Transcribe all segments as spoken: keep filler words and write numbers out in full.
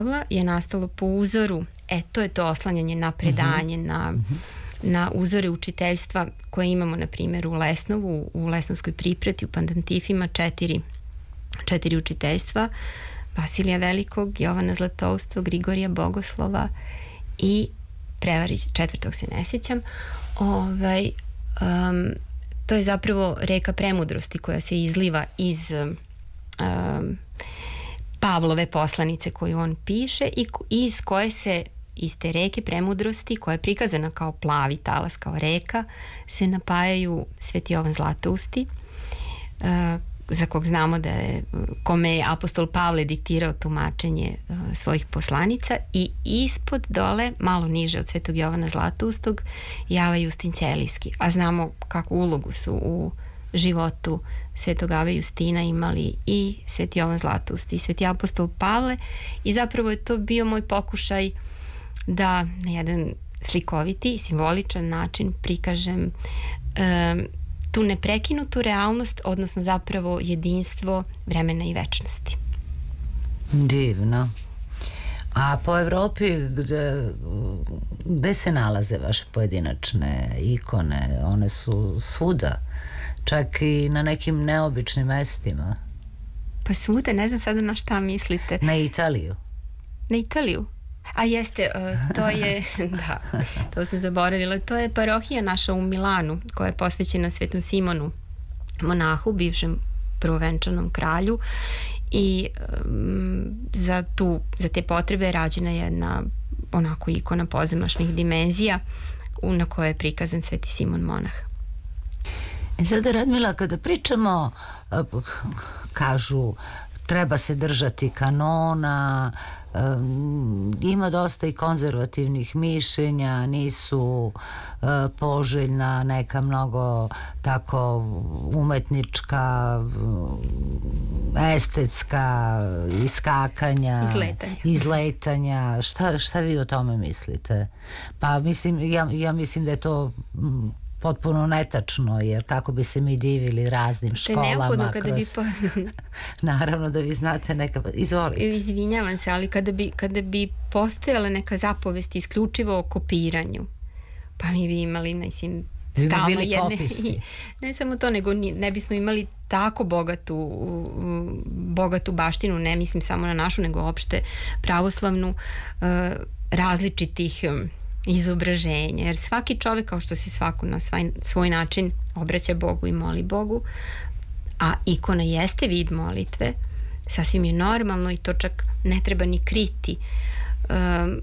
je nastalo po uzoru, e to je to oslanjanje na predanje, uh-huh. na, uh-huh. na uzore učiteljstva koje imamo na primjer u Lesnovu, u Lesnovskoj pripreti, u Pandantifima, četiri, četiri učiteljstva, Vasilija Velikog, Jovana Zlatoustva, Grigorija Bogoslova i Prevarić, četvrtog se ne sjećam. Ovaj, um, to je zapravo reka premudrosti koja se izliva iz um, Pavlove poslanice koju on piše i iz koje se iz te reke premudrosti, koja je prikazana kao plavi talas, kao reka, se napajaju Sveti Jovan Zlatousti, uh, za kog znamo da je, kome je apostol Pavle diktirao tumačenje uh, svojih poslanica, i ispod dole, malo niže od Svetog Jovana Zlatoustog, Java Justin Ćelijski. A znamo kakvu ulogu su u životu Svetog Ave Justina imali i Sveti Jovan Zlatoust i Sveti apostol Pavle, i zapravo je to bio moj pokušaj da na jedan slikoviti i simboličan način prikažem um, tu neprekinutu realnost, odnosno zapravo jedinstvo vremena i večnosti. Divno. A po Evropi gde, gde se nalaze vaše pojedinačne ikone? One su svuda, čak i na nekim neobičnim mestima. Pa svuda, ne znam sada na šta mislite. Na Italiju. Na Italiju? A jeste, uh, to je, da, to sam zaboravila, to je parohija naša u Milanu, koja je posvećena Svetom Simonu, monahu, bivšem prvovenčanom kralju, i um, za, tu, za te potrebe rađena je jedna onako ikona pozamašnih dimenzija na kojoj je prikazan Sveti Simon monah. E sada, Radmila, kada pričamo, kažu treba se držati kanona, um, ima dosta i konzervativnih mišljenja, nisu uh, poželjna neka mnogo tako umetnička, estetska iskakanja, izletanja, izletanja. Šta, šta vi o tome mislite? Pa mislim, ja, ja mislim da je to m, potpuno netačno, jer kako bi se mi divili raznim školama kada kroz... bi po... Naravno da vi znate neka... Izvolite. Izvinjavam se, ali kada bi, kada bi postojala neka zapovest isključivo o kopiranju, pa mi bi imali, mislim, stalno jedne... Ne samo to, nego ne bismo imali tako bogatu, bogatu baštinu, ne mislim samo na našu, nego opšte pravoslavnu, različitih izobraženja, jer svaki čovjek, kao što se svako na svoj, svoj način obraća Bogu i moli Bogu, a ikona jeste vid molitve, sasvim je normalno i to čak ne treba ni kriti. Um,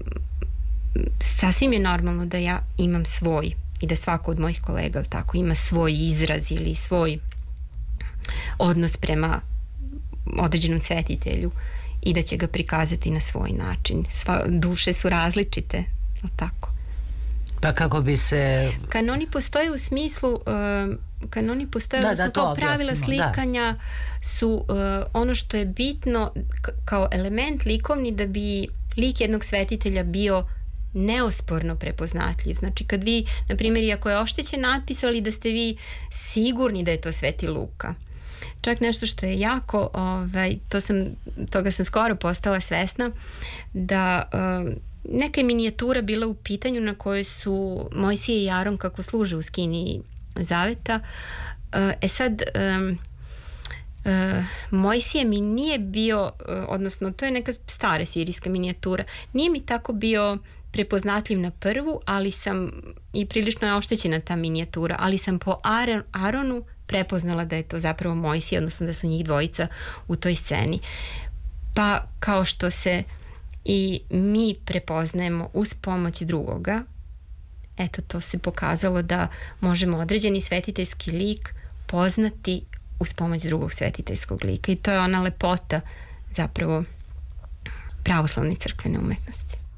sasvim je normalno da ja imam svoj i da svako od mojih kolega tako ima svoj izraz ili svoj odnos prema određenom svetitelju i da će ga prikazati na svoj način. Sva, duše su različite, tako. Pa kako bi se... Kanoni postoje u smislu uh, kanoni postoje da, u smislu da, kao pravila slikanja, da. Su uh, ono što je bitno k- kao element likovni da bi lik jednog svetitelja bio neosporno prepoznatljiv. Znači kad vi, na primjer, iako je oštećen natpis, ali da ste vi sigurni da je to Sveti Luka. Čak nešto što je jako, ovaj, to sam, toga sam skoro postala svesna, da um, neka je minijatura bila u pitanju na kojoj su Mojsije i Aron kako služe u skini zaveta. E sad, um, uh, Mojsije mi nije bio, uh, odnosno to je neka stara sirijska minijatura, nije mi tako bio prepoznatljiv na prvu, ali sam, i prilično je oštećena ta minijatura, ali sam po Aron, Aronu prepoznala da je to zapravo Mojsije, odnosno da su njih dvojica u toj sceni. Pa kao što se i mi prepoznajemo uz pomoć drugoga, eto, to se pokazalo da možemo određeni svetiteljski lik poznati uz pomoć drugog svetiteljskog lika, i to je ona lepota zapravo pravoslavne crkvene umetnosti.